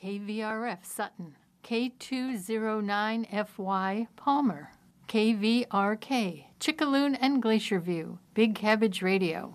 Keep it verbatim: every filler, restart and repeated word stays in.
K V R F Sutton, K two oh nine F Y Palmer, K V R K Chickaloon and Glacier View, Big Cabbage Radio,